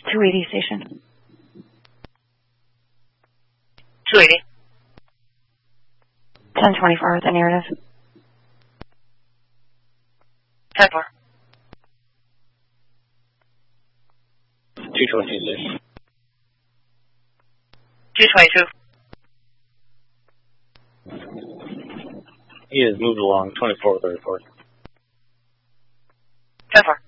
280 station. 280. 1024, the narrative. 10-4. 226. 222. He has moved along 24 with the report. 10-4.